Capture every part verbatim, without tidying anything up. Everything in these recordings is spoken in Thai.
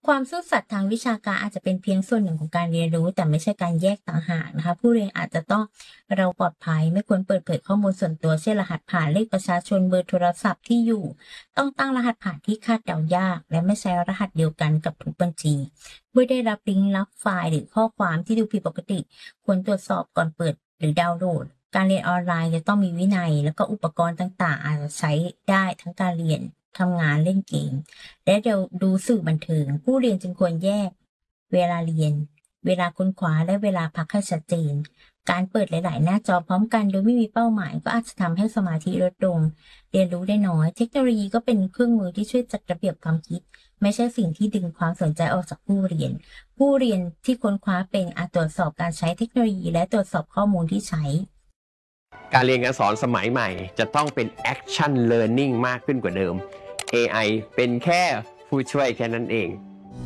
ความซื่อสัตย์ทางวิชาการอาจจะเป็นเพียงส่วนหนึ่งของการเรียนรู้แต่ไม่ใช่การแยกต่างหากนะคะผู้เรียนอาจจะต้องเราปลอดภัยไม่ควรเปิดเผยข้อมูลส่วนตัวเช่นรหัสผ่านเลขประชาชนเบอร์โทรศัพท์ที่อยู่ต้องตั้งรหัสผ่านที่คาดเดายากและไม่ใช้รหัสเดียวกันกับทุกบัญชีเมื่อได้รับลิงก์รับไฟล์หรือข้อความที่ดูผิดปกติควรตรวจสอบก่อนเปิดหรือดาวน์โหลดการเรียนออนไลน์จะต้องมีวินัยแล้วก็อุปกรณ์ต่างๆอาจจะใช้ได้ทั้งการเรียนทำงานเล่นเกมและเดี๋ยวดูสื่อบันเทิงผู้เรียนจึงควรแยกเวลาเรียนเวลาค้นคว้าและเวลาพักให้ชัดเจนการเปิดหลายๆหน้าจอพร้อมกันโดยไม่มีเป้าหมายก็อาจจะทำให้สมาธิลดลงเรียนรู้ได้น้อยเทคโนโลยีก็เป็นเครื่องมือที่ช่วยจัดระเบียบความคิดไม่ใช่สิ่งที่ดึงความสนใจออกจากผู้เรียนผู้เรียนที่ค้นคว้าเป็นอาจตรวจสอบการใช้เทคโนโลยีและตรวจสอบข้อมูลที่ใช้การเรียนการสอนสมัยใหม่จะต้องเป็น Action Learning มากขึ้นกว่าเดิม เอ ไอ เป็นแค่ผู้ช่วยแค่นั้นเอง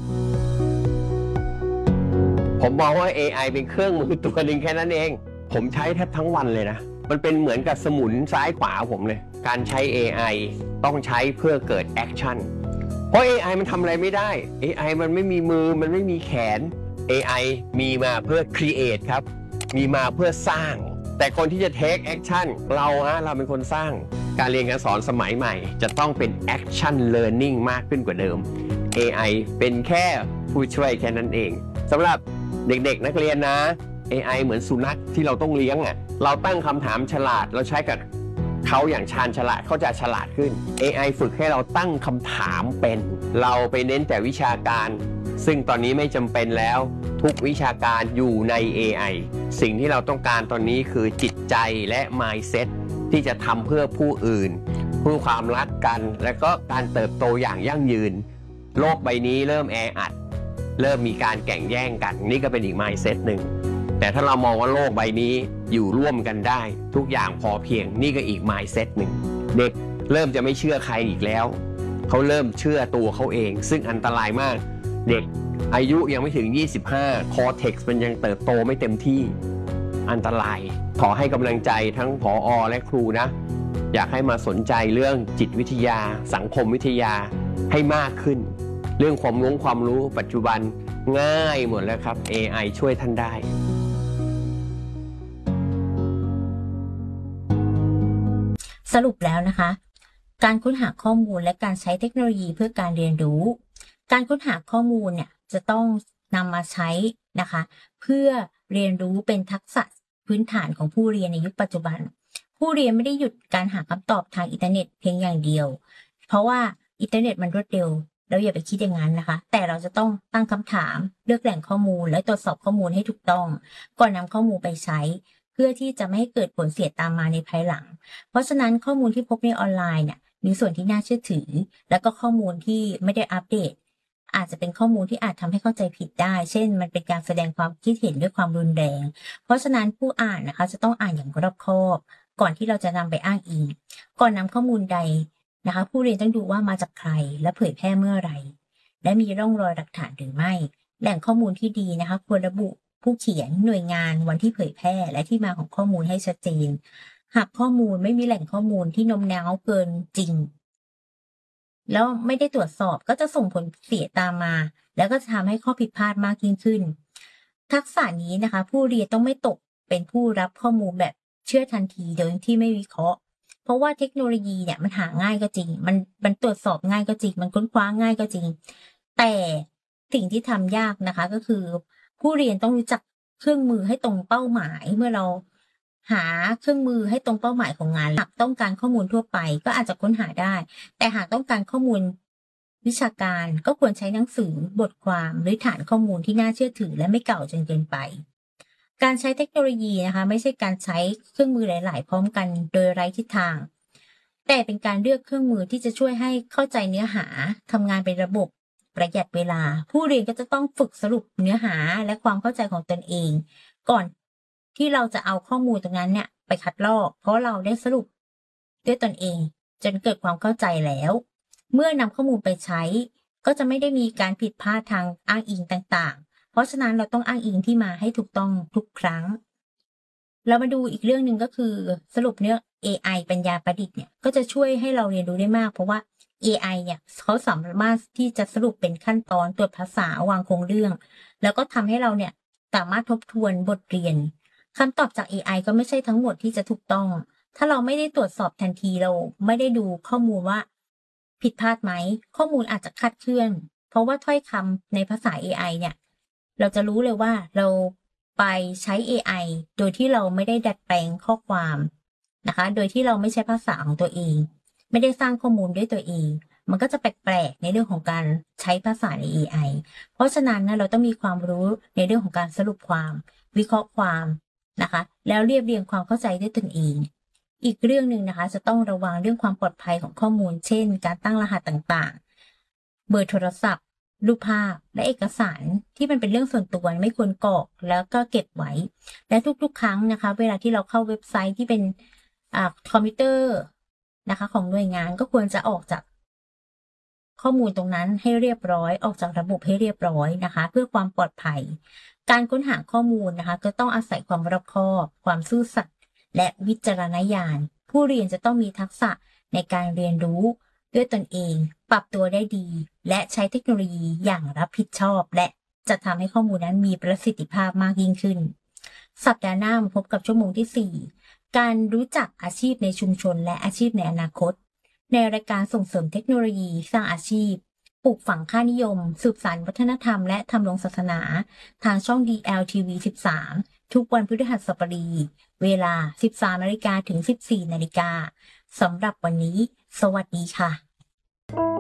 ผมมองว่า เอ ไอ เป็นเครื่องมือตัวหนึ่งแค่นั้นเองผมใช้แทบทั้งวันเลยนะมันเป็นเหมือนกับสมุนซ้ายขวาผมเลยการใช้ เอ ไอ ต้องใช้เพื่อเกิด Action เพราะ เอ ไอ มันทำอะไรไม่ได้ เอ ไอ มันไม่มีมือมันไม่มีแขน เอ ไอ มีมาเพื่อ Create ครับมีมาเพื่อสร้างแต่คนที่จะ take action เราฮะเราเป็นคนสร้างการเรียนการสอนสมัยใหม่จะต้องเป็น action learning มากขึ้นกว่าเดิม เอ ไอ เป็นแค่ผู้ช่วยแค่นั้นเองสำหรับเด็กๆนักเรียนนะ เอ ไอ เหมือนสุนัขที่เราต้องเลี้ยงอ่ะเราตั้งคำถามฉลาดเราใช้กับเขาอย่างชาญฉลาดเขาจะฉลาดขึ้น เอ ไอ ฝึกให้เราตั้งคำถามเป็นเราไปเน้นแต่วิชาการซึ่งตอนนี้ไม่จำเป็นแล้วทุกวิชาการอยู่ใน เอ ไอ สิ่งที่เราต้องการตอนนี้คือจิตใจและ mindset ที่จะทำเพื่อผู้อื่นเพื่อความรักกันและก็การเติบโตอย่างยั่งยืนโลกใบนี้เริ่มแออัดเริ่มมีการแข่งแย่งกันนี่ก็เป็นอีก mindset หนึ่งแต่ถ้าเรามองว่าโลกใบนี้อยู่ร่วมกันได้ทุกอย่างพอเพียงนี่ก็อีก mindset หนึ่งเด็กเริ่มจะไม่เชื่อใครอีกแล้วเขาเริ่มเชื่อตัวเขาเองซึ่งอันตรายมากเด็กอายุยังไม่ถึงยี่สิบห้า Cortex มันยังเติบโตไม่เต็มที่อันตรายขอให้กำลังใจทั้งผอ.และครูนะอยากให้มาสนใจเรื่องจิตวิทยาสังคมวิทยาให้มากขึ้นเรื่องความรู้ความรู้ปัจจุบันง่ายหมดแล้วครับ เอ ไอ ช่วยท่านได้สรุปแล้วนะคะการค้นหาข้อมูลและการใช้เทคโนโลยีเพื่อการเรียนรู้การค้นหาข้อมูลเนี่ยจะต้องนำมาใช้นะคะเพื่อเรียนรู้เป็นทักษะพื้นฐานของผู้เรียนในยุคปัจจุบันผู้เรียนไม่ได้หยุดการหาคำตอบทางอินเทอร์เน็ตเพียงอย่างเดียวเพราะว่าอินเทอร์เน็ตมันรวดเร็วเราอย่าไปคิดอย่างนั้นนะคะแต่เราจะต้องตั้งคำถามเลือกแหล่งข้อมูลและตรวจสอบข้อมูลให้ถูกต้องก่อนนำข้อมูลไปใช้เพื่อที่จะไม่ให้เกิดผลเสียตามมาในภายหลังเพราะฉะนั้นข้อมูลที่พบในออนไลน์เนี่ยมีส่วนที่น่าเชื่อถือแล้วก็ข้อมูลที่ไม่ได้อัปเดตอาจจะเป็นข้อมูลที่อาจทำให้เข้าใจผิดได้เช่นมันเป็นการแสดงความคิดเห็นด้วยความรุนแรงเพราะฉะนั้นผู้อ่านนะคะจะต้องอ่านอย่างรอบคอบก่อนที่เราจะนำไปอ้างอิงก่อนนำข้อมูลใดนะคะผู้เรียนต้องดูว่ามาจากใครและเผยแพร่เมื่อไหร่และมีร่องรอยหลักฐานหรือไม่แหล่งข้อมูลที่ดีนะคะควรระบุผู้เขียนหน่วยงานวันที่เผยแพร่และที่มาของข้อมูลให้ชัดเจนหากข้อมูลไม่มีแหล่งข้อมูลที่โน้มน้าวเกินจริงแล้วไม่ได้ตรวจสอบก็จะส่งผลเสียตามมาแล้วก็จะทำให้ข้อผิดพลาดมากยิ่งขึ้นทักษะนี้นะคะผู้เรียนต้องไม่ตกเป็นผู้รับข้อมูลแบบเชื่อทันทีโดยที่ไม่วิเคราะห์เพราะว่าเทคโนโลยีเนี่ยมันหาง่ายก็จริงมันมันตรวจสอบง่ายก็จริงมันค้นคว้าง่ายก็จริงแต่สิ่งที่ทำยากนะคะก็คือผู้เรียนต้องรู้จักเครื่องมือให้ตรงเป้าหมายเมื่อเราหาเครื่องมือให้ตรงเป้าหมายของงานหากต้องการข้อมูลทั่วไปก็อาจจะค้นหาได้แต่หากต้องการข้อมูลวิชาการก็ควรใช้หนังสือบทความหรือฐานข้อมูลที่น่าเชื่อถือและไม่เก่าจนเกินไปการใช้เทคโนโลยีนะคะไม่ใช่การใช้เครื่องมือหลายๆพร้อมกันโดยไร้ทิศทางแต่เป็นการเลือกเครื่องมือที่จะช่วยให้เข้าใจเนื้อหาทำงานเป็นระบบประหยัดเวลาผู้เรียนก็จะต้องฝึกสรุปเนื้อหาและความเข้าใจของตนเองก่อนที่เราจะเอาข้อมูลตรงนั้นเนี่ยไปคัดลอกเพราะเราได้สรุปด้วยตนเองจนเกิดความเข้าใจแล้วเมื่อนำข้อมูลไปใช้ก็จะไม่ได้มีการผิดพลาดทางอ้างอิงต่างๆเพราะฉะนั้นเราต้องอ้างอิงที่มาให้ถูกต้องทุกครั้งเรามาดูอีกเรื่องหนึ่งก็คือสรุปเนื้อ เอ ไอ ปัญญาประดิษฐ์เนี่ยก็จะช่วยให้เราเรียนรู้ได้มากเพราะว่าเอ ไอ เนี่ยเขาสามารถที่จะสรุปเป็นขั้นตอนตรวจภาษาวางโครงเรื่อง แล้วก็ทำให้เราเนี่ยสามารถทบทวนบทเรียนคำตอบจาก เอ ไอ ก็ไม่ใช่ทั้งหมดที่จะถูกต้อง ถ้าเราไม่ได้ตรวจสอบทันทีเราไม่ได้ดูข้อมูลว่าผิดพลาดไหมข้อมูลอาจจะคลาดเคลื่อน เพราะว่าถ้อยคำในภาษา เอ ไอ เนี่ยเราจะรู้เลยว่าเราไปใช้ เอ ไอ โดยที่เราไม่ได้ดัดแปลงข้อความนะคะโดยที่เราไม่ใช้ภาษาของตัวเองไม่ได้สร้างข้อมูลด้วยตัวเองมันก็จะแปลกๆในเรื่องของการใช้ภาษาใน เอ ไอ เพราะฉะนั้นนะเราต้องมีความรู้ในเรื่องของการสรุปความวิเคราะห์ความนะคะแล้วเรียบเรียงความเข้าใจด้วยตนเองอีกเรื่องหนึ่งนะคะจะต้องระวังเรื่องความปลอดภัยของข้อมูลเช่นการตั้งรหัสต่างๆเบอร์โทรศัพท์รูปภาพและเอกสารที่มันเป็นเรื่องส่วนตัวไม่ควรกรอกแล้วก็เก็บไว้และทุกๆครั้งนะคะเวลาที่เราเข้าเว็บไซต์ที่เป็นอ่าคอมพิวเตอร์นะคะของหน่วยงานก็ควรจะออกจากข้อมูลตรงนั้นให้เรียบร้อยออกจากระบบให้เรียบร้อยนะคะเพื่อความปลอดภัยการค้นหาข้อมูลนะคะก็ต้องอาศัยความรอบคอบความซื่อสัตย์และวิจารณญาณผู้เรียนจะต้องมีทักษะในการเรียนรู้ด้วยตนเองปรับตัวได้ดีและใช้เทคโนโลยีอย่างรับผิดชอบและจะทำให้ข้อมูลนั้นมีประสิทธิภาพมากยิ่งขึ้นสัปดาห์หน้ามาพบกับชั่วโมงที่สี่การรู้จักอาชีพในชุมชนและอาชีพในอนาคตในรายการส่งเสริมเทคโนโลยีสร้างอาชีพปลูกฝังค่านิยมสืบสานวัฒนธรรมและทำลงศาสนาทางช่อง ดี แอล ที วี สิบสาม ทุกวันพฤหัสบดีเวลา สิบสามนาฬิกาถึง สิบสี่นาฬิกาสำหรับวันนี้สวัสดีค่ะ